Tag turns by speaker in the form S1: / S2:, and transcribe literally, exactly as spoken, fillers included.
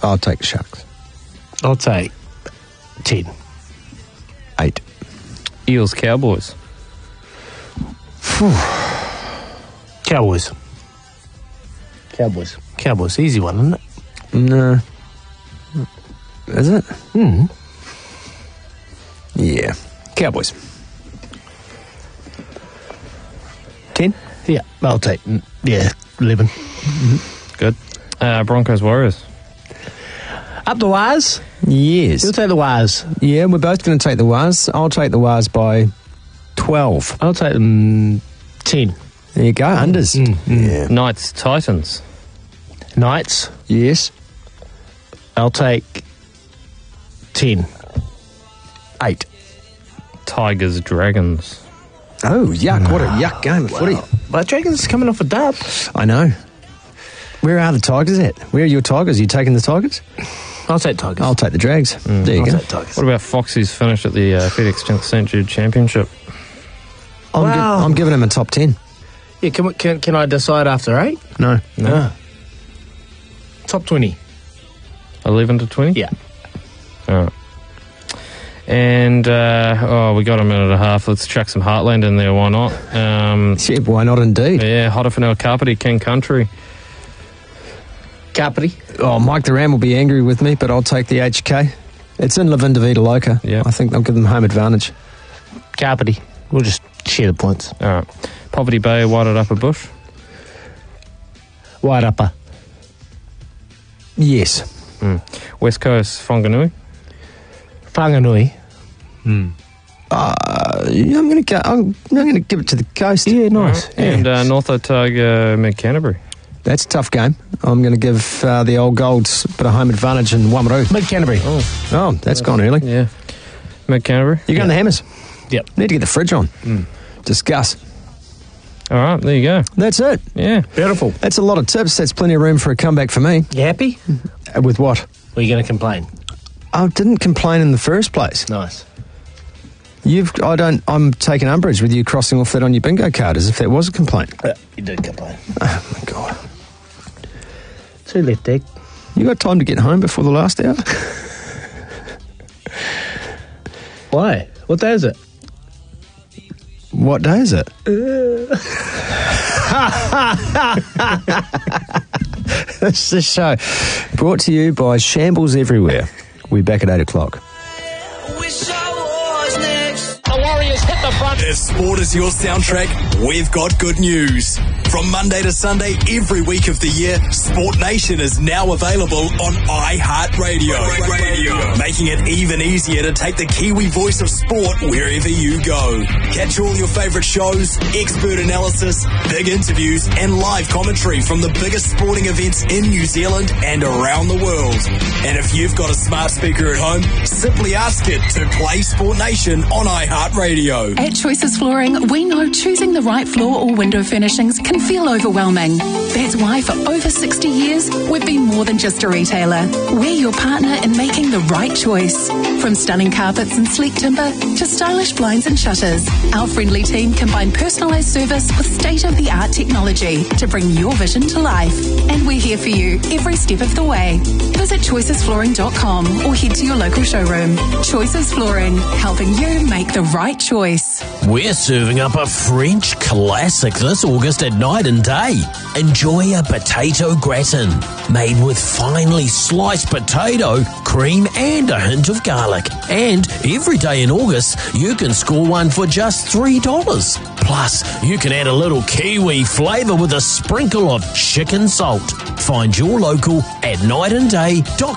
S1: I'll take the Sharks.
S2: I'll take ten.
S1: Eight.
S3: Eels, Cowboys.
S2: Cowboys. Cowboys. Cowboys. Easy one, isn't it?
S1: No. Is it?
S2: Hmm.
S1: Yeah. Cowboys. Ten?
S2: Yeah, I'll take, yeah, eleven.
S3: Good. Uh, Broncos, Warriors.
S2: Up the Wires?
S1: Yes.
S2: You'll take the Wires.
S1: Yeah, we're both going to take the Wires. I'll take the Wires by twelve.
S2: I'll take them ten.
S1: There you go, unders.
S2: Mm, mm.
S1: Yeah.
S3: Knights, Titans.
S2: Knights?
S1: Yes.
S2: I'll take ten.
S1: Eight.
S3: Tigers, Dragons.
S1: Oh, yuck. What a yuck game of footy.
S2: But Dragons coming off a dub.
S1: I know. Where are the Tigers at? Where are your Tigers? Are you taking the Tigers?
S2: I'll take Tigers.
S1: I'll take the Drags. There you
S2: I'll
S1: go.
S2: take Tigers.
S3: What about Foxy's finish at the uh, FedEx Saint Jude Championship?
S1: I'm, gi-
S2: Wow.
S1: I'm giving him a top ten.
S2: Yeah, can, we- can, can I decide after eight?
S1: No.
S2: No. Top twenty.
S3: eleven to twenty?
S2: Yeah.
S3: All right. And, uh, oh, we got a minute and a half. Let's chuck some Heartland in there, why not? Um,
S1: Yeah, why not indeed?
S3: yeah, Hodafenau Kapiti, King Country.
S2: Capri.
S1: Oh, Mike Duran will be angry with me, but I'll take the H K. It's in Lavinda Vita Loca.
S3: Yeah.
S1: I think they'll give them home advantage.
S2: Capri. We'll just share the points.
S3: All right. Poverty Bay, Whited Upper Bush.
S2: White upper.
S1: Yes.
S3: Mm. West Coast, Whanganui.
S2: Whanganui.
S1: Uh, yeah, I'm going to go. I'm, I'm going to give it to the coast.
S2: Yeah, nice.
S3: Right. And uh, North Otago, Mid Canterbury.
S1: That's a tough game. I'm going to give uh, the old Golds a bit of home advantage in Wamaroo.
S2: Mid Canterbury.
S3: Oh,
S1: Oh, that's gone early.
S3: yeah. Mid Canterbury.
S1: You're going to Hammers.
S2: Yep.
S1: Need to get the fridge on. Discuss.
S3: All right, there you go.
S1: That's it.
S3: Yeah.
S2: Beautiful.
S1: That's a lot of tips. That's plenty of room for a comeback for me.
S2: You happy?
S1: Uh, With what?
S2: Or are you going to complain?
S1: I didn't complain in the first place.
S2: Nice.
S1: You've. I don't. I'm taking umbrage with you crossing off that on your bingo card as if that was a complaint.
S2: Uh, you did complain.
S1: Oh my god!
S2: Two left, Dick.
S1: You got time to get home before the last hour?
S2: Why? What day is it?
S1: What day is it? That's the show. Brought to you by Shambles Everywhere. We're back at eight o'clock.
S4: The Warriors hit the front.
S5: If sport is your soundtrack, we've got good news. From Monday to Sunday, every week of the year, Sport Nation is now available on iHeartRadio. Radio. Making it even easier to take the Kiwi voice of sport wherever you go. Catch all your favourite shows, expert analysis, big interviews, and live commentary from the biggest sporting events in New Zealand and around the world. And if you've got a smart speaker at home, simply ask it to play Sport Nation on iHeartRadio.
S6: At Choices Flooring, we know choosing the right floor or window furnishings can feel overwhelming. That's why for over sixty years, we've been more than just a retailer. We're your partner in making the right choice. From stunning carpets and sleek timber to stylish blinds and shutters, our friendly team combine personalised service with state-of-the-art technology to bring your vision to life. And we're here for you every step of the way. Visit choices flooring dot com or head to your local showroom. Choices Flooring, helping you make the right choice.
S7: We're serving up a French classic this August at Night and Day. Enjoy a potato gratin made with finely sliced potato, cream and a hint of garlic. And every day in August, you can score one for just three dollars. Plus, you can add a little Kiwi flavour with a sprinkle of chicken salt. Find your local at night and day dot com.